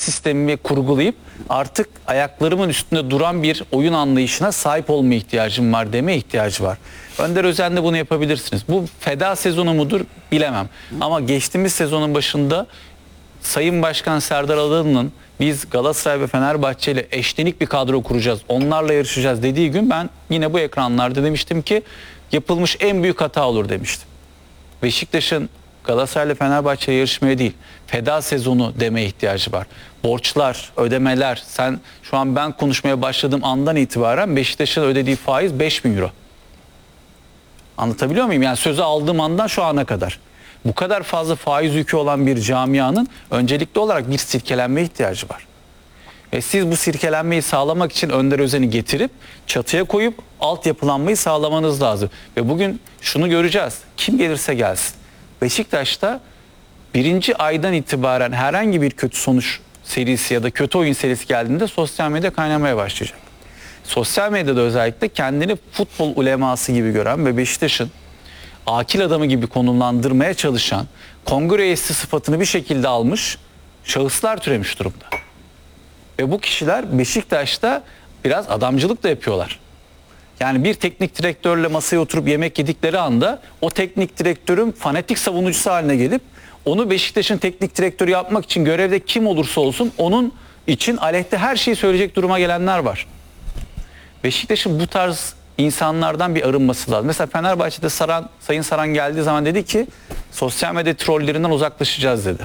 sistemimi kurgulayıp artık ayaklarımın üstünde duran bir oyun anlayışına sahip olma ihtiyacım var deme ihtiyacı var. Önder Özen'de bunu yapabilirsiniz. Bu feda sezonu mudur bilemem. Ama geçtiğimiz sezonun başında Sayın Başkan Serdar Adalı'nın biz Galatasaray ve Fenerbahçe ile eşlenik bir kadro kuracağız, onlarla yarışacağız dediği gün ben yine bu ekranlarda demiştim ki yapılmış en büyük hata olur demiştim. Beşiktaş'ın Galatasaray ile Fenerbahçe yarışmaya değil, feda sezonu demeye ihtiyacı var. Borçlar, ödemeler, sen şu an ben konuşmaya başladığım andan itibaren Beşiktaş'ın ödediği faiz 5.000 euro. Anlatabiliyor muyum? Yani sözü aldığım andan şu ana kadar. Bu kadar fazla faiz yükü olan bir camianın öncelikli olarak bir sirkelenme ihtiyacı var. Ve siz bu sirkelenmeyi sağlamak için Önder Özen'i getirip çatıya koyup altyapılanmayı sağlamanız lazım. Ve bugün şunu göreceğiz. Kim gelirse gelsin. Beşiktaş'ta birinci aydan itibaren herhangi bir kötü sonuç serisi ya da kötü oyun serisi geldiğinde sosyal medya kaynamaya başlayacak. Sosyal medyada özellikle kendini futbol uleması gibi gören ve Beşiktaş'ın akil adamı gibi konumlandırmaya çalışan, kongre üyesi sıfatını bir şekilde almış şahıslar türemiş durumda. Ve bu kişiler Beşiktaş'ta biraz adamcılık da yapıyorlar. Yani bir teknik direktörle masaya oturup yemek yedikleri anda o teknik direktörün fanatik savunucusu haline gelip onu Beşiktaş'ın teknik direktörü yapmak için görevde kim olursa olsun onun için aleyhte her şeyi söyleyecek duruma gelenler var. Beşiktaş'ın bu tarz insanlardan bir arınması lazım. Mesela Fenerbahçe'de Sayın Saran geldiği zaman dedi ki sosyal medya trollerinden uzaklaşacağız dedi.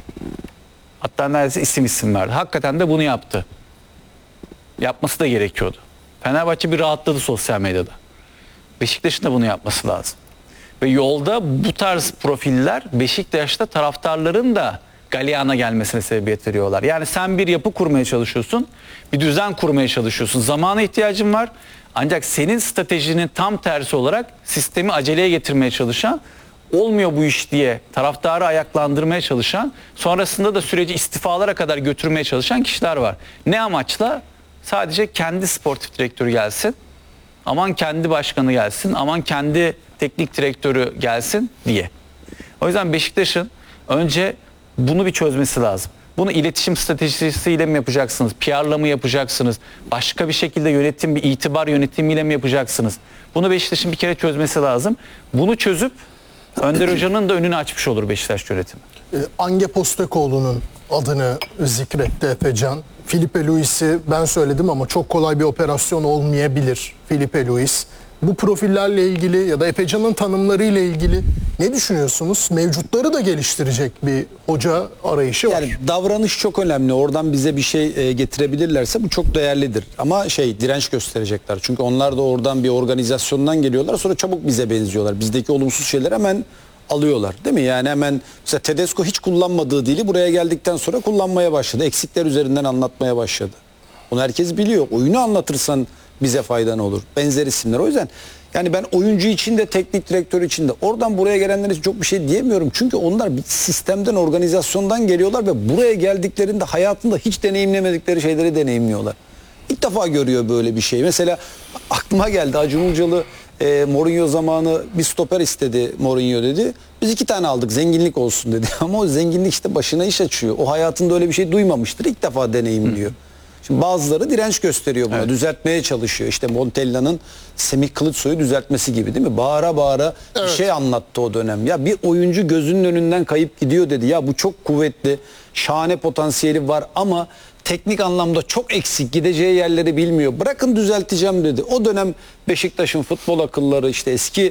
Hatta neredeyse isim verdi. Hakikaten de bunu yaptı. Yapması da gerekiyordu. Fenerbahçe bir rahatladı sosyal medyada. Beşiktaş'ın da bunu yapması lazım. Ve yolda bu tarz profiller Beşiktaş'ta taraftarların da galeyana gelmesine sebebiyet veriyorlar. Yani sen bir yapı kurmaya çalışıyorsun, bir düzen kurmaya çalışıyorsun. Zamana ihtiyacın var. Ancak senin stratejinin tam tersi olarak sistemi aceleye getirmeye çalışan, olmuyor bu iş diye taraftarı ayaklandırmaya çalışan, sonrasında da süreci istifalara kadar götürmeye çalışan kişiler var. Ne amaçla? Sadece kendi sportif direktörü gelsin, aman kendi başkanı gelsin, aman kendi teknik direktörü gelsin diye. O yüzden Beşiktaş'ın önce bunu bir çözmesi lazım. Bunu iletişim stratejisiyle mi yapacaksınız? PR'la mı yapacaksınız? Başka bir şekilde yönetim, bir itibar yönetimiyle mi yapacaksınız? Bunu Beşiktaş'ın bir kere çözmesi lazım. Bunu çözüp Önder Hoca'nın da önünü açmış olur Beşiktaş yönetimi. Ange Postecoğlu'nun adını zikretti Efecan. Filipe Luis'i ben söyledim ama çok kolay bir operasyon olmayabilir Filipe Luis. Bu profillerle ilgili ya da Efecan'ın tanımlarıyla ilgili ne düşünüyorsunuz? Mevcutları da geliştirecek bir hoca arayışı var. Yani davranış çok önemli. Oradan bize bir şey getirebilirlerse bu çok değerlidir. Ama direnç gösterecekler. Çünkü onlar da oradan bir organizasyondan geliyorlar. Sonra çabuk bize benziyorlar. Bizdeki olumsuz şeyler hemen alıyorlar. Değil mi? Yani hemen mesela Tedesco hiç kullanmadığı dili buraya geldikten sonra kullanmaya başladı. Eksikler üzerinden anlatmaya başladı. Onu herkes biliyor. Oyunu anlatırsan bize faydan olur. Benzer isimler. O yüzden yani ben oyuncu için de teknik direktör için de oradan buraya gelenler için çok bir şey diyemiyorum. Çünkü onlar bir sistemden, organizasyondan geliyorlar ve buraya geldiklerinde hayatında hiç deneyimlemedikleri şeyleri deneyimliyorlar. İlk defa görüyor böyle bir şey. Mesela aklıma geldi, Acun Ilıcalı Mourinho zamanı bir stoper istedi, Mourinho dedi. Biz 2 tane aldık, zenginlik olsun dedi. Ama o zenginlik işte başına iş açıyor. O hayatında öyle bir şey duymamıştır. İlk defa deneyimliyor. Şimdi bazıları direnç gösteriyor buna, düzeltmeye çalışıyor. İşte Montella'nın Semih Kılıçsoy'u düzeltmesi gibi, değil mi? Bağıra bağıra bir şey anlattı o dönem. Ya bir oyuncu gözünün önünden kayıp gidiyor dedi. Ya bu çok kuvvetli, şahane potansiyeli var ama teknik anlamda çok eksik, gideceği yerleri bilmiyor. Bırakın düzelteceğim dedi. O dönem Beşiktaş'ın futbol akılları, işte eski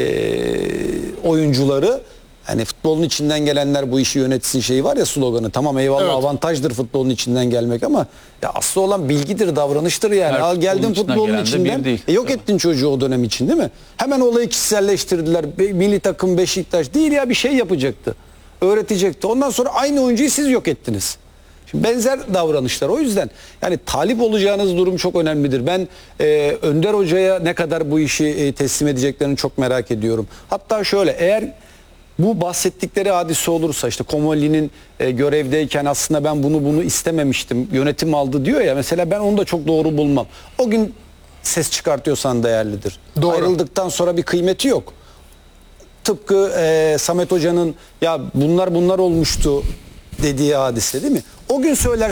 oyuncuları, hani futbolun içinden gelenler bu işi yönetsin şeyi var ya, sloganı. Tamam eyvallah, evet, avantajdır futbolun içinden gelmek ama ya aslı olan bilgidir, davranıştır yani. Al geldin futbolun içinden. Yok ettin çocuğu o dönem için, değil mi? Hemen olayı kişiselleştirdiler. Milli takım Beşiktaş değil ya, bir şey yapacaktı. Öğretecekti. Ondan sonra aynı oyuncuyu siz yok ettiniz. Şimdi benzer davranışlar. O yüzden yani talip olacağınız durum çok önemlidir. Ben Önder Hoca'ya ne kadar bu işi teslim edeceklerini çok merak ediyorum. Hatta şöyle, eğer bu bahsettikleri hadise olursa, işte Komolli'nin görevdeyken aslında ben bunu istememiştim, yönetim aldı diyor ya, mesela ben onu da çok doğru bulmam. O gün ses çıkartıyorsan değerlidir. Doğru. Ayrıldıktan sonra bir kıymeti yok. Tıpkı Samet Hoca'nın ya bunlar olmuştu dediği hadise, değil mi? O gün söyler